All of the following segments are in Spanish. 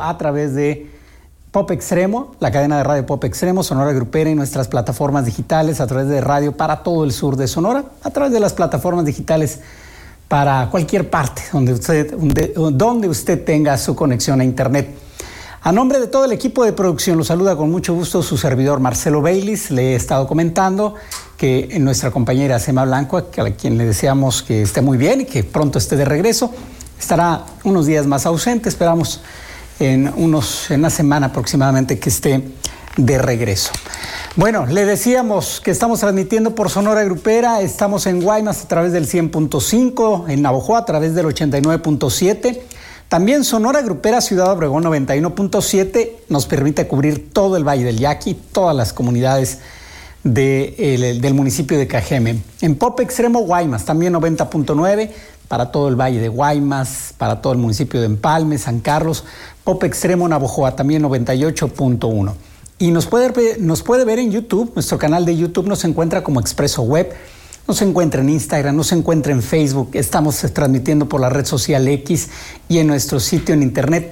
a través de Pop Extremo, la cadena de radio Pop Extremo, Sonora Grupera y nuestras plataformas digitales, a través de radio para todo el sur de Sonora, a través de las plataformas digitales para cualquier parte donde usted tenga su conexión a internet. A nombre de todo el equipo de producción, lo saluda con mucho gusto su servidor Marcelo Baylis. Le he estado comentando que nuestra compañera Sema Blanco, a quien le deseamos que esté muy bien y que pronto esté de regreso, estará unos días más ausente. Esperamos en una semana aproximadamente que esté de regreso. Bueno, le decíamos que estamos transmitiendo por Sonora Grupera, estamos en Guaymas a través del 100.5, en Navojoa a través del 89.7, también Sonora Grupera Ciudad Obregón 91.7 nos permite cubrir todo el Valle del Yaqui, todas las comunidades del municipio de Cajeme. En Pop Extremo Guaymas también 90.9 para todo el Valle de Guaymas, para todo el municipio de Empalme, San Carlos. Pop Extremo Navojoa también 98.1. Y nos puede ver en YouTube. Nuestro canal de YouTube nos encuentra como Expreso Web, nos encuentra en Instagram, nos encuentra en Facebook. Estamos transmitiendo por la red social X y en nuestro sitio en internet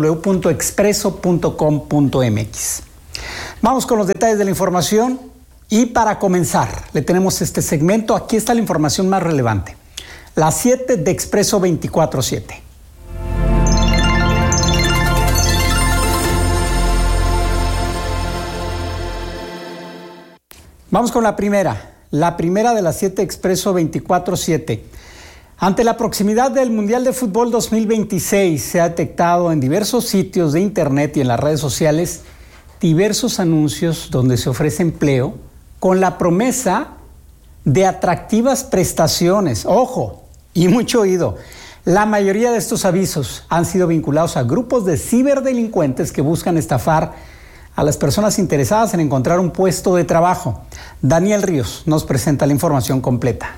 www.expreso.com.mx. Vamos con los detalles de la información y para comenzar le tenemos este segmento. Aquí está la información más relevante. Las 7 de Expreso 24/7. Vamos con la primera de las 7 Expreso 24/7. Ante la proximidad del Mundial de Fútbol 2026, se ha detectado en diversos sitios de internet y en las redes sociales diversos anuncios donde se ofrece empleo con la promesa de atractivas prestaciones. Ojo, y mucho oído. La mayoría de estos avisos han sido vinculados a grupos de ciberdelincuentes que buscan estafar a las personas interesadas en encontrar un puesto de trabajo. Daniel Ríos nos presenta la información completa.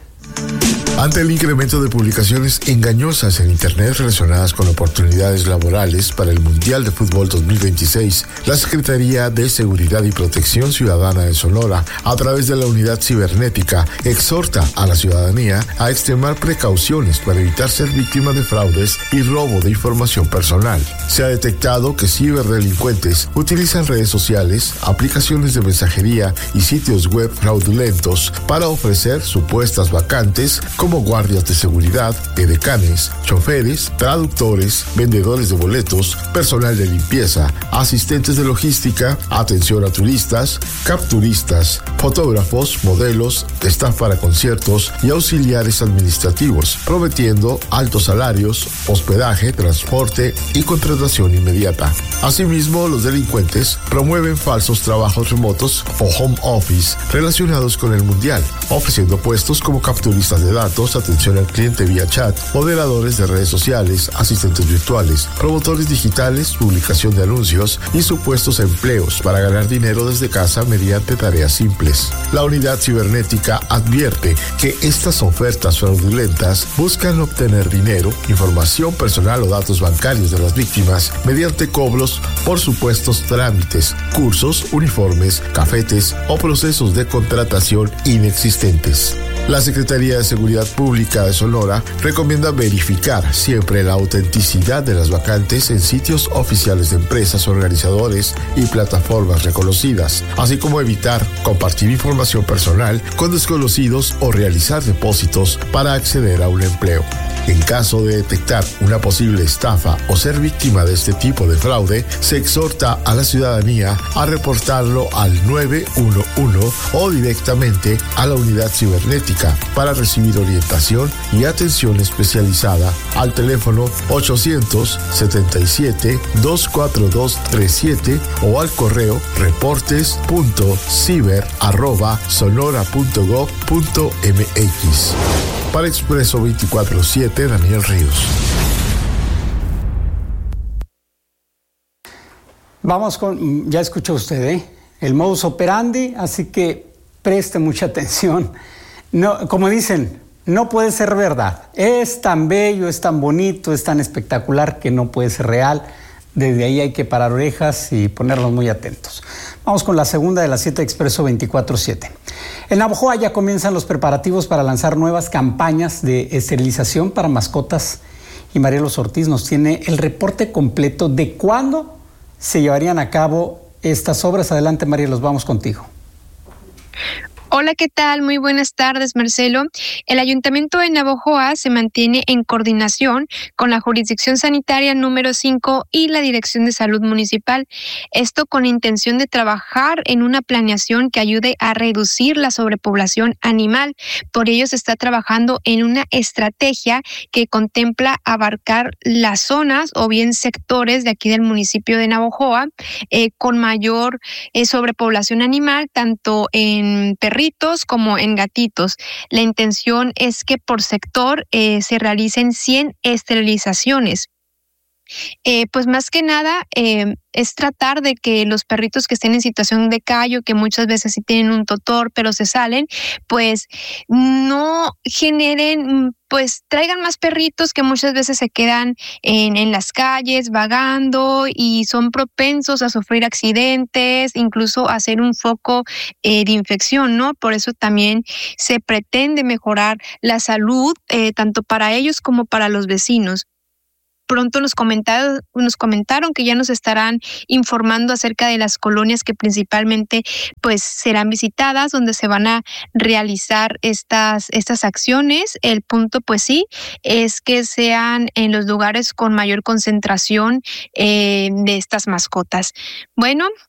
Ante el incremento de publicaciones engañosas en Internet relacionadas con oportunidades laborales para el Mundial de Fútbol 2026, la Secretaría de Seguridad y Protección Ciudadana de Sonora, a través de la Unidad Cibernética, exhorta a la ciudadanía a extremar precauciones para evitar ser víctima de fraudes y robo de información personal. Se ha detectado que ciberdelincuentes utilizan redes sociales, aplicaciones de mensajería y sitios web fraudulentos para ofrecer supuestas vacantes como guardias de seguridad, edecanes, choferes, traductores, vendedores de boletos, personal de limpieza, asistentes de logística, atención a turistas, capturistas, fotógrafos, modelos, staff para conciertos y auxiliares administrativos, prometiendo altos salarios, hospedaje, transporte y contratación inmediata. Asimismo, los delincuentes promueven falsos trabajos remotos o home office relacionados con el mundial, ofreciendo puestos como capturistas de datos, atención al cliente vía chat, moderadores de redes sociales, asistentes virtuales, promotores digitales, publicación de anuncios y supuestos empleos para ganar dinero desde casa mediante tareas simples. La unidad cibernética advierte que estas ofertas fraudulentas buscan obtener dinero, información personal o datos bancarios de las víctimas mediante cobros por supuestos trámites, cursos, uniformes, cafetes o procesos de contratación inexistentes. La Secretaría de Seguridad Pública de Sonora recomienda verificar siempre la autenticidad de las vacantes en sitios oficiales de empresas, organizadores y plataformas reconocidas, así como evitar compartir información personal con desconocidos o realizar depósitos para acceder a un empleo. En caso de detectar una posible estafa o ser víctima de este tipo de fraude, se exhorta a la ciudadanía a reportarlo al 911 o directamente a la unidad cibernética para recibir orientación y atención especializada al teléfono 877-242-37 o al correo reportes.ciber@sonora.gov.mx. Para Expreso 24/7, Daniel Ríos. Vamos con, ya escuchó usted, el modus operandi, así que preste mucha atención. No, como dicen, no puede ser verdad. Es tan bello, es tan bonito, es tan espectacular que no puede ser real. Desde ahí hay que parar orejas y ponernos muy atentos. Vamos con la segunda de las 7 Expreso 24/7. En Navojoa ya comienzan los preparativos para lanzar nuevas campañas de esterilización para mascotas y Marielos Ortiz nos tiene el reporte completo de cuándo se llevarían a cabo estas obras. Adelante, Marielos, vamos contigo. Hola, ¿qué tal? Muy buenas tardes, Marcelo. El Ayuntamiento de Navojoa se mantiene en coordinación con la Jurisdicción Sanitaria número 5 y la Dirección de Salud Municipal. Esto con intención de trabajar en una planeación que ayude a reducir la sobrepoblación animal. Por ello se está trabajando en una estrategia que contempla abarcar las zonas o bien sectores de aquí del municipio de Navojoa con mayor sobrepoblación animal, tanto en perritos como en gatitos. La intención es que por sector se realicen 100 esterilizaciones. Pues más que nada es tratar de que los perritos que estén en situación de callo, que muchas veces sí tienen un totor pero se salen, pues no generen, pues traigan más perritos que muchas veces se quedan en las calles vagando y son propensos a sufrir accidentes, incluso a ser un foco de infección, ¿no? Por eso también se pretende mejorar la salud tanto para ellos como para los vecinos. Pronto nos comentaron que ya nos estarán informando acerca de las colonias que principalmente pues serán visitadas, donde se van a realizar estas acciones. El punto pues sí es que sean en los lugares con mayor concentración de estas mascotas. Bueno,